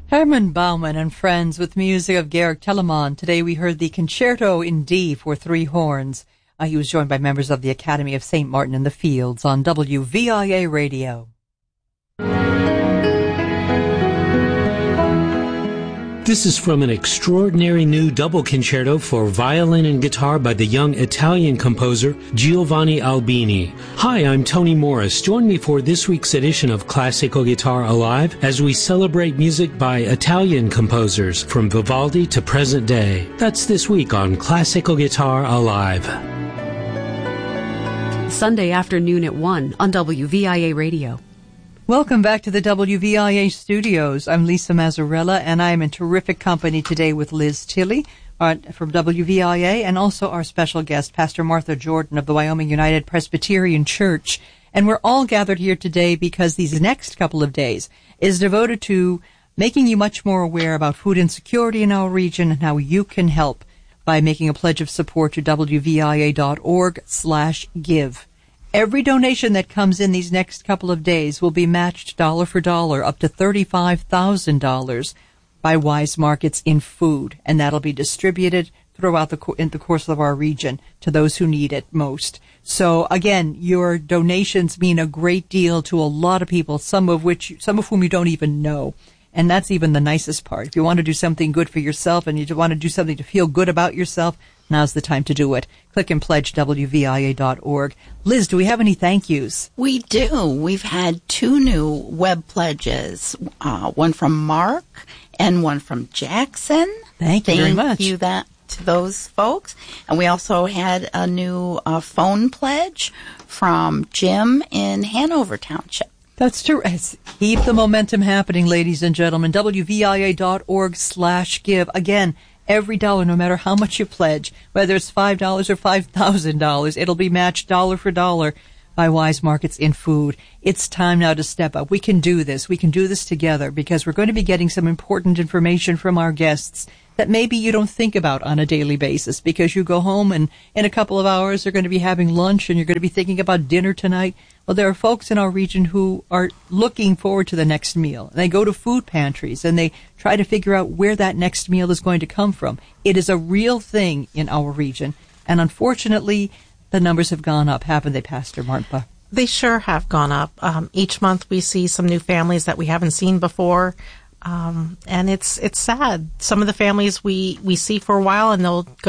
Herman Baumann and Friends with music of Georg Telemann. Today we heard the Concerto in D for three horns. He was joined by members of the Academy of St. Martin in the Fields on WVIA Radio. This is from an extraordinary new double concerto for violin and guitar by the young Italian composer Giovanni Albini. Hi, I'm Tony Morris. Join me for this week's edition of Classical Guitar Alive as we celebrate music by Italian composers from Vivaldi to present day. That's this week on Classical Guitar Alive. Sunday afternoon at 1 on WVIA Radio. Welcome back to the WVIA studios. I'm Lisa Mazzarella, and I'm in terrific company today with Liz Tilley from WVIA, and also our special guest, Pastor Martha Jordan of the Wyoming United Presbyterian Church. And we're all gathered here today because these next couple of days is devoted to making you much more aware about food insecurity in our region and how you can help by making a pledge of support to WVIA.org/give. Every donation that comes in these next couple of days will be matched dollar for dollar up to $35,000 by Wise Markets in Food, and that'll be distributed throughout in the course of our region to those who need it most. So again, your donations mean a great deal to a lot of people, some of whom you don't even know. And that's even the nicest part. If you want to do something good for yourself and you want to do something to feel good about yourself, now's the time to do it. Click and pledge WVIA.org. Liz, do we have any thank yous? We do. We've had two new web pledges, one from Mark and one from Jackson. Thank you very much. Thank you to those folks. And we also had a new phone pledge from Jim in Hanover Township. That's true. Keep the momentum happening, ladies and gentlemen. WVIA.org/give. Again, every dollar, no matter how much you pledge, whether it's $5 or $5,000, it'll be matched dollar for dollar by Wise Markets in Food. It's time now to step up. We can do this. We can do this together because we're going to be getting some important information from our guests that maybe you don't think about on a daily basis because you go home and in a couple of hours they're going to be having lunch and you're going to be thinking about dinner tonight. Well, there are folks in our region who are looking forward to the next meal. They go to food pantries and they try to figure out where that next meal is going to come from. It is a real thing in our region, and unfortunately, the numbers have gone up, haven't they, Pastor Martha? They sure have gone up. Each month we see some new families that we haven't seen before, and it's sad. Some of the families we see for a while, and they'll go